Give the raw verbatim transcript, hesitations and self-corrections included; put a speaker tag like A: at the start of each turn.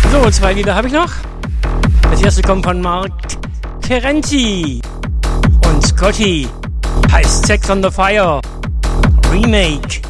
A: So, zwei Lieder habe ich noch. Das erste kommt von Mark Terenti und Scotty. Heißt Sex on the Fire Remake.